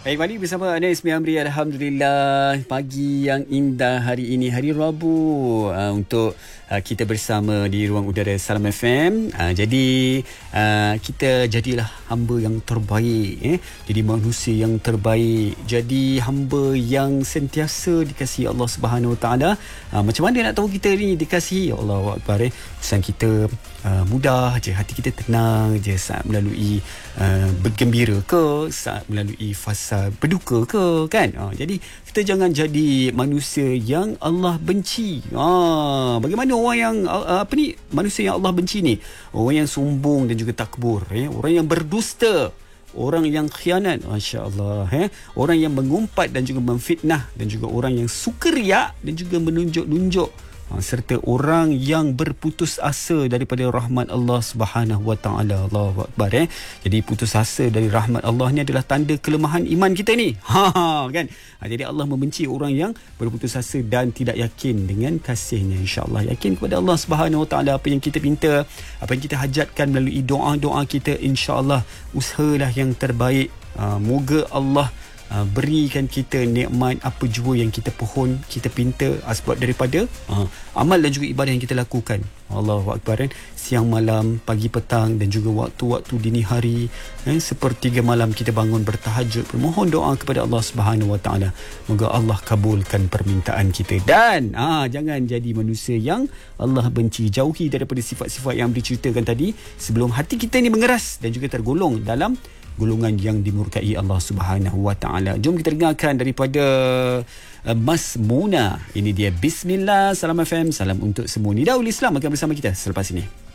Baik, balik bersama Anis Miamri. Alhamdulillah, pagi yang indah hari ini, hari Rabu, untuk kita bersama di ruang udara Salam FM. Jadi kita jadilah hamba yang terbaik, jadi manusia yang terbaik, jadi hamba yang sentiasa dikasihi Allah Subhanahu Wa Taala. Macam mana nak tahu kita ni dikasihi? Allah Akbar. Pesan kita mudah je, hati kita tenang je saat melalui bergembira ke, saat melalui fasa berduka ke, kan? Jadi kita jangan jadi manusia yang Allah benci. Bagaimana orang yang manusia yang Allah benci ni? Orang yang sombong dan juga takbur, orang yang berdusta, orang yang khianat, masya-Allah, orang yang mengumpat dan juga memfitnah, dan juga orang yang suka riak dan juga menunjuk-nunjuk, serta orang yang berputus asa daripada rahmat Allah Subhanahu Wa Taala. Allahu Akbar. Jadi putus asa dari rahmat Allah ni adalah tanda kelemahan iman kita ni. Kan? Jadi Allah membenci orang yang berputus asa dan tidak yakin dengan kasihnya. InsyaAllah yakin kepada Allah Subhanahu Wa Taala. Apa yang kita minta, apa yang kita hajatkan melalui doa-doa kita, insyaAllah usahalah yang terbaik. Moga Allah berikan kita nikmat apa jua yang kita pohon, kita pinta sebab daripada amal dan juga ibadah yang kita lakukan. Allahu Akbar. Siang malam, pagi petang dan juga waktu-waktu dini hari, sepertiga malam kita bangun bertahajud, bermohon doa kepada Allah Subhanahu Wa Taala. Moga Allah kabulkan permintaan kita. Dan jangan jadi manusia yang Allah benci. Jauhi daripada sifat-sifat yang diceritakan tadi sebelum hati kita ni mengeras dan juga tergolong dalam golongan yang dimurkai Allah Subhanahu Wa Taala. Jom kita dengarkan daripada Mas Muna. Ini dia Bismillah, Salam FM, salam untuk semua. Nidaul Islam akan bersama kita selepas ini.